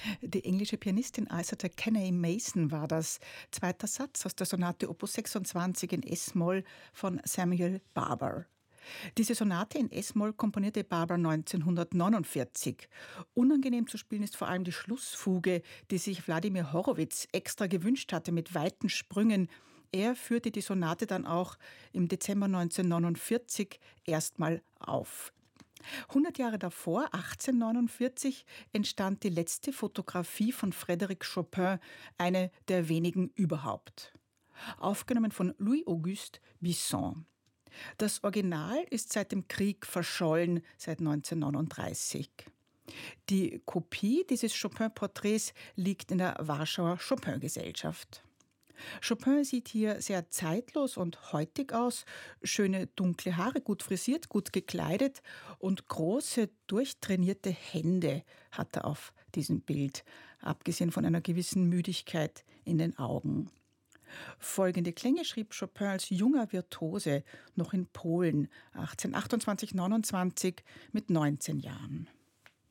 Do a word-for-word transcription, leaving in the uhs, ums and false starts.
Die englische Pianistin Isata Kenneay Mason war das. Zweiter Satz aus der Sonate Opus sechsundzwanzig in S-Moll von Samuel Barber. Diese Sonate in S-Moll komponierte Barber neunzehnhundertneunundvierzig. Unangenehm zu spielen ist vor allem die Schlussfuge, die sich Wladimir Horowitz extra gewünscht hatte mit weiten Sprüngen. Er führte die Sonate dann auch im Dezember neunzehnhundertneunundvierzig erstmal auf. hundert Jahre davor, achtzehnhundertneunundvierzig, entstand die letzte Fotografie von Frédéric Chopin, eine der wenigen überhaupt. Aufgenommen von Louis-Auguste Bisson. Das Original ist seit dem Krieg verschollen, seit neunzehnhundertneununddreißig. Die Kopie dieses Chopin-Porträts liegt in der Warschauer Chopin-Gesellschaft. Chopin sieht hier sehr zeitlos und heutig aus, schöne dunkle Haare, gut frisiert, gut gekleidet und große, durchtrainierte Hände hat er auf diesem Bild, abgesehen von einer gewissen Müdigkeit in den Augen. Folgende Klänge schrieb Chopin als junger Virtuose noch in Polen achtzehnhundertachtundzwanzig neunundzwanzig mit neunzehn Jahren.